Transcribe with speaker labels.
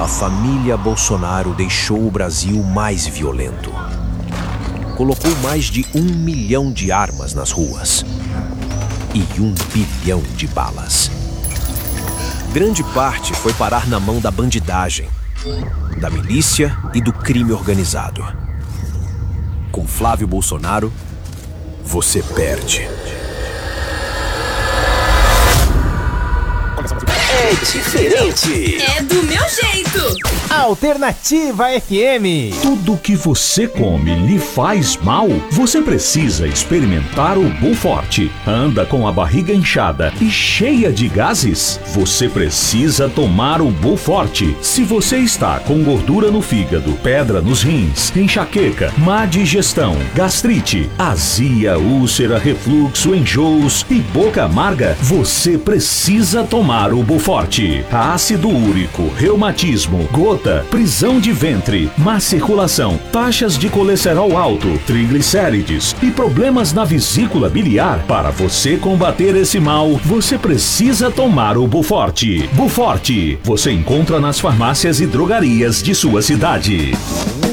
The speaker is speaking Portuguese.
Speaker 1: a família Bolsonaro deixou o Brasil mais violento. Colocou mais de 1 milhão de armas nas ruas e 1 bilhão de balas. Grande parte foi parar na mão da bandidagem, da milícia e do crime organizado. Com Flávio Bolsonaro, você perde.
Speaker 2: É diferente.
Speaker 3: É do meu jeito.
Speaker 4: Alternativa FM.
Speaker 5: Tudo que você come lhe faz mal? Você precisa experimentar o Buforte. Anda com a barriga inchada e cheia de gases? Você precisa tomar o Buforte. Se você está com gordura no fígado, pedra nos rins, enxaqueca, má digestão, gastrite, azia, úlcera, refluxo, enjoos e boca amarga, você precisa tomar o Buforte. Ácido úrico, reumatismo, gota, prisão de ventre, má circulação, taxas de colesterol alto, triglicérides e problemas na vesícula biliar. Para você combater esse mal, você precisa tomar o Buforte. Buforte, você encontra nas farmácias e drogarias de sua cidade.